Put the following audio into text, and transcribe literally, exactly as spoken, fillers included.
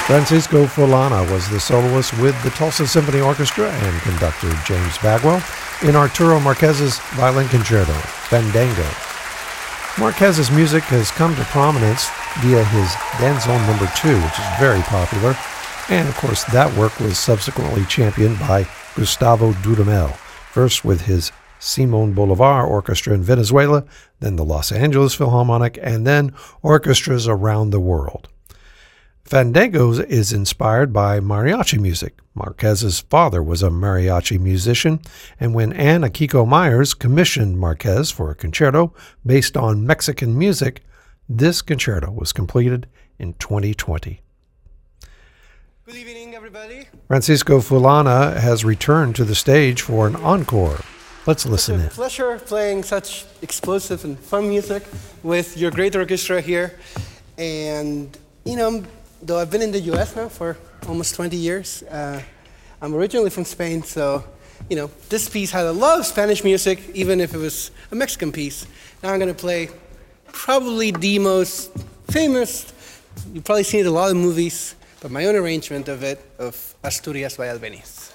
Francisco Fulana was the soloist with the Tulsa Symphony Orchestra and conductor James Bagwell in Arturo Marquez's Violin Concerto, Fandango. Marquez's music has come to prominence via his Danzón Number Two, which is very popular, and of course that work was subsequently championed by Gustavo Dudamel, first with his Simón Bolívar Orchestra in Venezuela, then the Los Angeles Philharmonic, and then orchestras around the world. Fandango is inspired by mariachi music. Marquez's father was a mariachi musician, and when Anne Akiko Myers commissioned Marquez for a concerto based on Mexican music, this concerto was completed in twenty twenty. Good evening, everybody. Francisco Fulana has returned to the stage for an encore. Let's listen in. It's a pleasure playing such explosive and fun music with your great orchestra here. And, you know, though I've been in the U S now for almost twenty years, uh, I'm originally from Spain, so, you know, this piece had a lot of Spanish music, even if it was a Mexican piece. Now I'm going to play probably the most famous, you've probably seen it in a lot of movies, but my own arrangement of it, of Asturias by Albéniz.